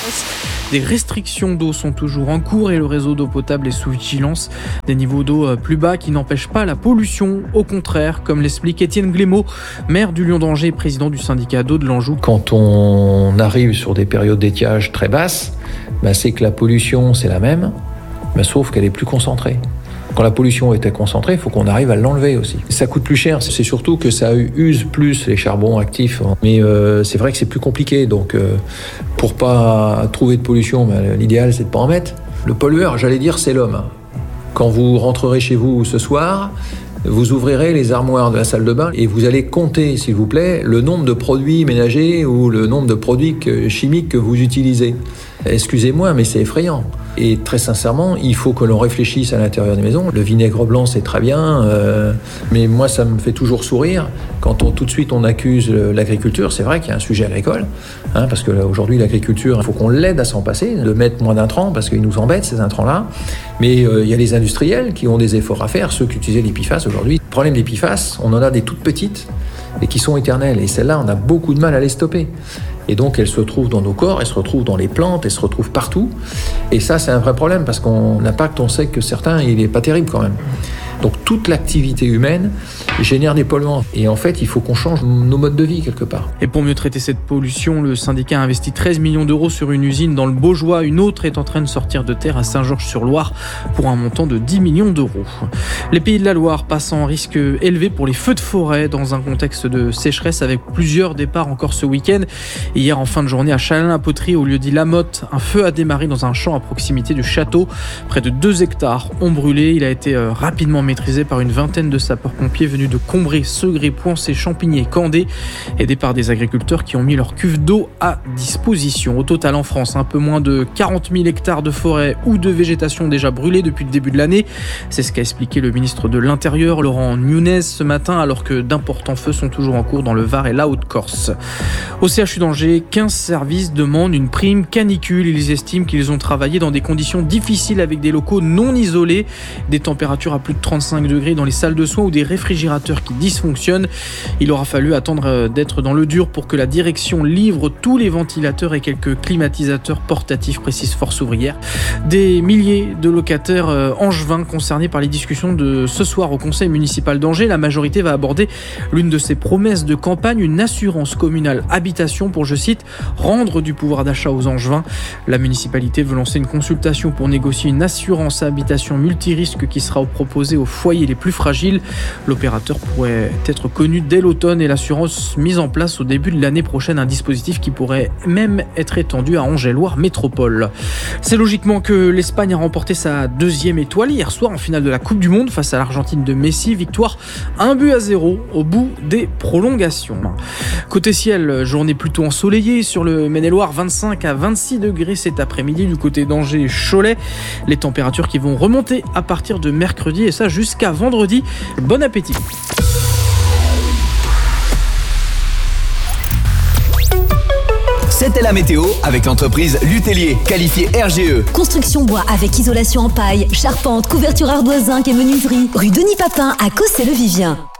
Des restrictions d'eau sont toujours en cours et le réseau d'eau potable est sous vigilance. Des niveaux d'eau plus bas qui n'empêchent pas la pollution. Au contraire, comme l'explique Étienne Glémaud, maire du Lion-d'Angers et président du syndicat d'eau de l'Anjou. Quand on arrive sur des périodes d'étiage très basses, c'est que la pollution c'est la même, sauf qu'elle est plus concentrée. Quand la pollution était concentrée, il faut qu'on arrive à l'enlever aussi. Ça coûte plus cher, c'est surtout que ça use plus les charbons actifs. Mais c'est vrai que c'est plus compliqué, donc pour pas trouver de pollution, l'idéal c'est de pas en mettre. Le pollueur, j'allais dire, c'est l'homme. Quand vous rentrerez chez vous ce soir, vous ouvrirez les armoires de la salle de bain et vous allez compter, s'il vous plaît, le nombre de produits ménagers ou le nombre de produits chimiques que vous utilisez. Excusez-moi, mais c'est effrayant. Et très sincèrement, il faut que l'on réfléchisse à l'intérieur des maisons. Le vinaigre blanc, c'est très bien, mais moi, ça me fait toujours sourire quand tout de suite on accuse l'agriculture. C'est vrai qu'il y a un sujet agricole, parce qu'aujourd'hui, l'agriculture, il faut qu'on l'aide à s'en passer, de mettre moins d'intrants, parce qu'ils nous embêtent, ces intrants-là. Mais il y a les industriels qui ont des efforts à faire, ceux qui utilisaient les PFAS aujourd'hui. Le problème des PFAS, on en a des toutes petites et qui sont éternelles. Et celles-là, on a beaucoup de mal à les stopper. Et donc, elles se retrouvent dans nos corps, elles se retrouvent dans les plantes, elles se retrouvent partout. Et ça, c'est un vrai problème parce l'impact, on sait que certains, il n'est pas terrible quand même. Donc, toute l'activité humaine génère des polluants. Et en fait, il faut qu'on change nos modes de vie quelque part. Et pour mieux traiter cette pollution, le syndicat a investi 13 millions d'euros sur une usine dans le Baugeois. Une autre est en train de sortir de terre à Saint-Georges-sur-Loire pour un montant de 10 millions d'euros. Les Pays de la Loire passent en risque élevé pour les feux de forêt dans un contexte de sécheresse avec plusieurs départs encore ce week-end. Hier, en fin de journée, à Châlin-la-Poterie, au lieu-dit La Motte, un feu a démarré dans un champ à proximité du château. Près de 2 hectares ont brûlé. Il a été rapidement maîtrisé par une vingtaine de sapeurs-pompiers venus de Combray, Segré, Poincé, Champigny et Candé, aidés par des agriculteurs qui ont mis leur cuve d'eau à disposition. Au total, en France, un peu moins de 40 000 hectares de forêt ou de végétation déjà brûlés depuis le début de l'année. C'est ce qu'a expliqué le ministre de l'Intérieur, Laurent Nunez, ce matin, alors que d'importants feux sont toujours en cours dans le Var et la Haute-Corse. Au CHU d'Angers, 15 services demandent une prime canicule. Ils estiment qu'ils ont travaillé dans des conditions difficiles avec des locaux non isolés, des températures à plus de 35 degrés dans les salles de soins ou des réfrigérateurs qui dysfonctionnent. Il aura fallu attendre d'être dans le dur pour que la direction livre tous les ventilateurs et quelques climatisateurs portatifs, précise Force Ouvrière. Des milliers de locataires angevins concernés par les discussions de ce soir au conseil municipal d'Angers. La majorité va aborder l'une de ses promesses de campagne, une assurance communale habitation pour, je cite, rendre du pouvoir d'achat aux Angevins. La municipalité veut lancer une consultation pour négocier une assurance habitation multirisque qui sera proposée aux foyers les plus fragiles. L'opérateur pourrait être connu dès l'automne et l'assurance mise en place au début de l'année prochaine, un dispositif qui pourrait même être étendu à Angers-Loire Métropole. C'est logiquement que l'Espagne a remporté sa 2e étoile hier soir en finale de la Coupe du Monde face à l'Argentine de Messi. Victoire 1-0 au bout des prolongations. Côté ciel, journée plutôt ensoleillée sur le Maine-et-Loire, 25 à 26 degrés cet après-midi du côté d'Angers et Cholet. Les températures qui vont remonter à partir de mercredi et ça jusqu'à vendredi. Bon appétit. C'était la météo avec l'entreprise Lutellier, qualifiée RGE. Construction bois avec isolation en paille, charpente, couverture ardoise, zinc et menuiserie. Rue Denis Papin à Cossé-le-Vivien.